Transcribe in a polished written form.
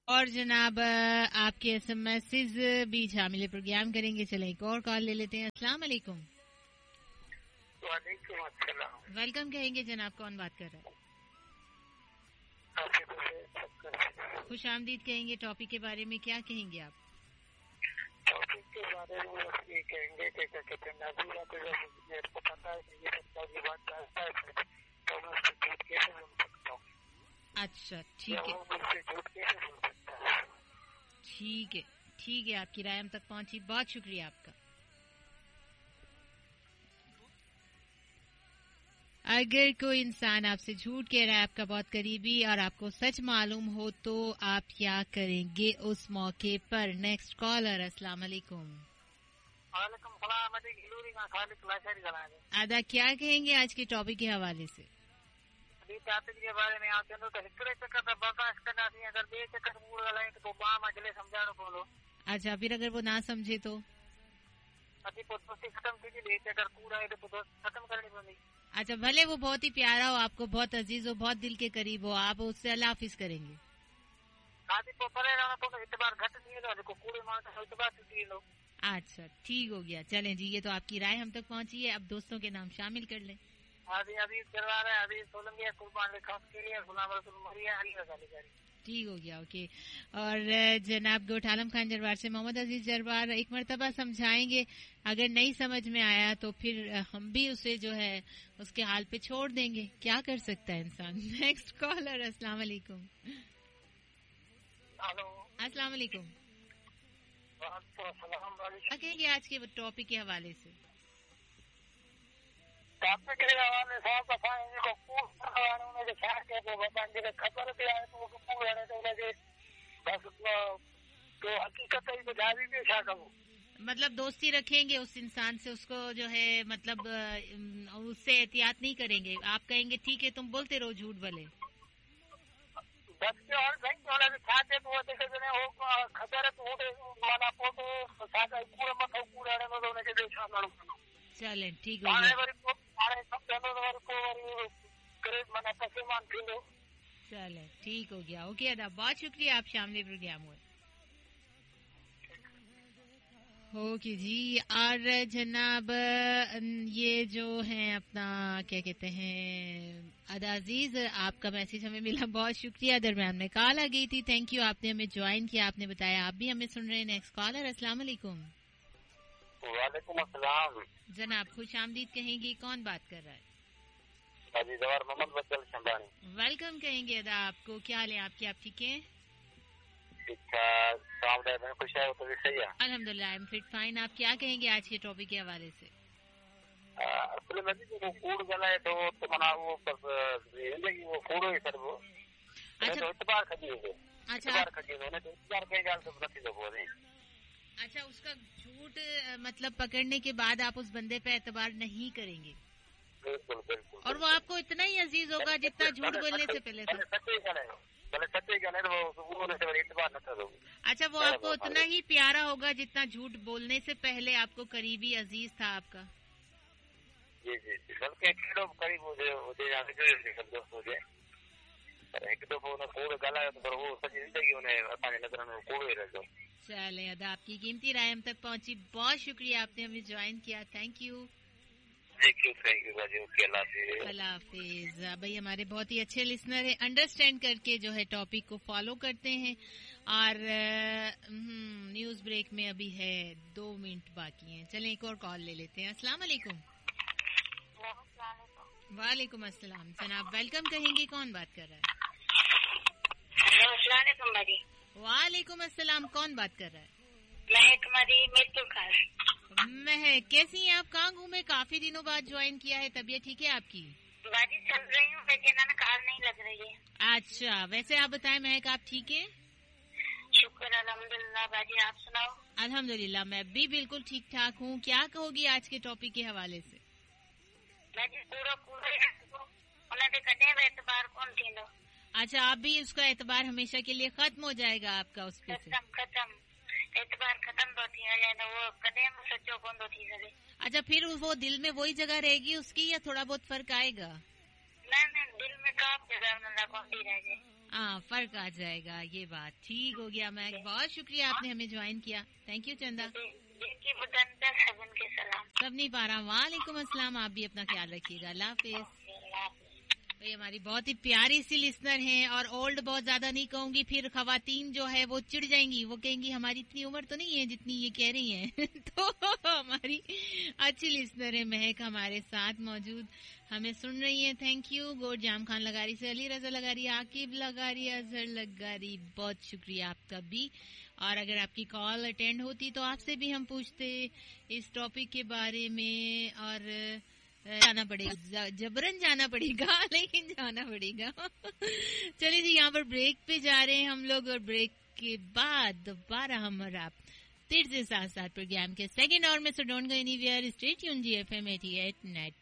और जनाब आपके एसएमएसेस भी शामिल प्रोग्राम करेंगे। चले एक और कॉल ले लेते हैं। अस्सलाम वालेकुम। वालेकुम अस्सलाम। वेलकम कहेंगे जनाब, कौन बात कर रहा है? खुश आमदीद कहेंगे। टॉपिक के बारे में क्या कहेंगे आप? टॉपिक के बारे में बस ये कहेंगे कि क्या कहते हैं, नबीरा को जब मेरे को पता है कि ये बच्चा की बात करता है तो मैं उससे झूठ कैसे बोल सकता हूँ? अच्छा ठीक है, मुझसे झूठ कैसे बोल सकता है? ठीक है, ठीक है, आपकी राय हम तक पहुंची, बहुत शुक्रिया आपका। अगर कोई इंसान आपसे झूठ कह रहा है, आपका बहुत करीबी, और आपको सच मालूम हो तो आप क्या करेंगे उस मौके पर? Next collar. अस्सलाम वालेकुम। वालेकुम सलाम। आदा क्या कहेंगे आज के टॉपिक के हवाले से? अभी टॉपिक के बारे में आते हैं तो हिकड़े चक्कर तो बर्दाश्त करना चाहिए। अगर बे चक्कर मूड गलाए तो बाम अगले समझाना बोलो। अच्छा, फिर अगर वो ना समझे तो? अभी दोस्ती खत्म कीजिए। बे चक्कर पूरा है तो दोस्ती खत्म करनी पड़ेगी। अच्छा, भले वो बहुत ही प्यारा हो, आपको बहुत अजीज हो, बहुत दिल के करीब हो, आप उससे अल्लाह हाफिज करेंगे? आदि तो परे रहना तो इतबार घट नहीं रहा। देखो कूड़े मार का इतबार टूटी लो। अच्छा ठीक हो गया। चलें जी, ये तो आपकी राय हम तक पहुंची है। अब दोस्तों के नाम शामिल कर लें। अभी करवा रहे हैं। अभी सोलंगी कुर्बान लिखा के लिए गुलाम रसूल मरिया अली रजाली जारी। ठीक हो गया, ओके। और जनाब गोठालम खान जरवार से मोहम्मद अजीज जरवार एक मरतबा समझाएंगे, अगर नहीं समझ में आया तो फिर हम भी उसे जो है उसके हाल पे छोड़ देंगे, क्या कर सकता है इंसान। Next collar. अस्सलाम वालेकुम। हेलो। अस्सलाम वालेकुम। कहेंगे आज के टॉपिक के हवाले से? टॉपिक के हवाले से बताएंगे को पूर्ण के छाट के बताएंगे खबर भी आए तो पूर्ण तो लगे बस तो हकीकत ही बता दी नहीं छाटा। मतलब दोस्ती रखेंगे उस इंसान से, उसको जो है मतलब उससे एहतियात नहीं करेंगे। आप कहेंगे ठीक है तुम बोलते रहो झूठ भले। बस के और सही होने के छाटे तो वो देखे जने हो खबर है तो वाला फोटो छाटा पूरा मत पूरा रहने दो ने के देखा मानो। चलें ठीक हो गया। चलें ठीक हो गया, ओके अदा, बहुत शुक्रिया, आप शामिल प्रोग्राम हुए। ओके जी। और जनाब ये जो है अपना क्या कहते हैं अदा अजीज, आपका मैसेज हमें मिला, बहुत शुक्रिया। दरम्यान में कॉल आ गई थी, थैंक यू, आपने हमें ज्वाइन किया, आपने बताया आप भी हमें सुन रहे हैं। Next collar. अस्सलाम वालेकुम। वालेकुम अस्सलाम। जनाब खुश आमदीद कहेंगी, कौन बात कर रहा है? मोहम्मद बच्चल शंबानी। वेलकम कहेंगे अदा आपको, क्या हाल है आपके? आप ठीक है? खुश है तो सही है अल्हम्दुलिल्लाह, आई एम फिट फाइन। आप क्या कहेंगे आज के टॉपिक के हवाले से? असल में जो कूड़ गला है तो मना वो जिंदगी वो कूड़ो ही सर वो। अच्छा तो इतबार खजी है। अच्छा इतबार खजी है तो इतबार के जाल से बत्ती तो बोले। अच्छा, उसका झूठ मतलब पकड़ने के बाद आप उस बंदे पे एतबार नहीं करेंगे? बिल्कुल बिल्कुल। और वो आपको इतना ही अजीज होगा जितना झूठ बोलने से पहले था? अच्छा, वो आपको उतना ही प्यारा होगा जितना झूठ बोलने से पहले आपको करीबी अजीज था आपका? जी जी जी, बल्कि करीब मुझे एक दफो कूड़ गला तो वो सॼी ज़िंदगी उन्हें असांजे नज़र में कूड़ो ही रहियो। चले अदा, आपकी कीमती राय हम तक पहुंची, बहुत शुक्रिया, आपने हमें ज्वाइन किया, थैंक यू। थैंक यू बाजी, ओके, अल्लाह हाफिज। भाई हमारे बहुत ही अच्छे लिसनर है, अंडरस्टैंड करके जो है टॉपिक को फॉलो करते हैं। और न्यूज ब्रेक में अभी है 2 मिनट बाकी हैं, चलें एक और कॉल ले लेते हैं। अस्सलाम वालेकुम। वालेकुम अस्सलाम। जनाब वेलकम कहेंगे, कौन बात कर रहा है? वालेकुम अस्सलाम, कौन बात कर रहा है? महक, कैसी हैं आप? कहाँ घूमे? काफी दिनों बाद ज्वाइन किया है, तबीयत ठीक है आपकी? बाजी चल रही हूँ लेकिन ना कार नहीं लग रही है। अच्छा, वैसे आप बताएं महक, आप ठीक है? शुक्र अल्हम्दुलिल्लाह। बाजी आप सुनाओ? अल्हम्दुलिल्लाह, मैं भी बिल्कुल ठीक ठाक हूँ। क्या कहोगी आज के टॉपिक के हवाले से? बाजी पूरा कटे एतबार कौन थी। अच्छा, आप भी उसका एतबार हमेशा के लिए खत्म हो जाएगा आपका उस पे से? खत्म एतबार खत्म तो थी वो कदे सच्चो कौन तो थी सके। अच्छा, फिर वो दिल में वही जगह रहेगी उसकी या थोड़ा बहुत फर्क आएगा? ना दिल में तो आप जगह कौन सी रह जाए। हाँ फर्क आ जाएगा, ये बात ठीक हो गया। मैं बहुत शुक्रिया आपने हमें ज्वाइन किया, थैंक यू चंदा। की बुदंता सबन के सलाम। सब नहीं पा रहा, वालेकुम अस्सलाम। आप भी अपना ख्याल रखिएगा, अल्लाह हाफिज। भाई हमारी बहुत ही प्यारी सी लिसनर हैं, और ओल्ड बहुत ज्यादा नहीं कहूंगी, फिर खवातीन जो है वो चिढ़ जाएंगी, वो कहेंगी हमारी इतनी उम्र तो नहीं है जितनी ये कह रही हैं। तो हमारी अच्छी लिसनर है महक हमारे साथ मौजूद, हमें सुन रही है, थैंक यू। गोड जाम खान लगारी से अली रजा लगारी, आकिब लगारी, अजहर लगारी, बहुत शुक्रिया आपका भी। और अगर आपकी कॉल अटेंड होती तो आपसे भी हम पूछते इस टॉपिक के बारे में, और जाना पड़ेगा, जबरन जाना पड़ेगा, लेकिन जाना पड़ेगा। चलिए जी, यहाँ पर ब्रेक पे जा रहे हैं हम लोग, और ब्रेक के बाद दोबारा हम और आप फिर से साथ साथ प्रोग्राम के सेकेंड आवर में। So don't go anywhere, stay tuned ji FM 88.9।